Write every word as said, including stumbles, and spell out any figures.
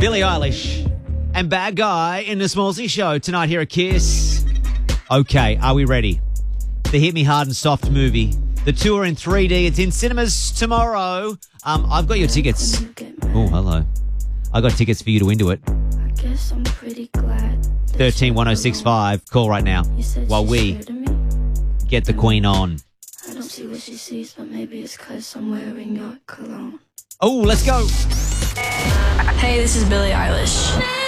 Billie Eilish and Bad Guy in the Smallsy Show tonight here at Kiss. Okay, are we ready? The Hit Me Hard and Soft movie. The tour in three D. It's in cinemas tomorrow. Um, I've got your tickets. Oh, hello. I got tickets for you to into it. I guess I'm pretty glad. thirteen one oh six five. Call right now while we get the Queen on. I don't see what she sees, but maybe it's because I'm wearing your cologne. Oh, let's go. Hey, this is Billie Eilish.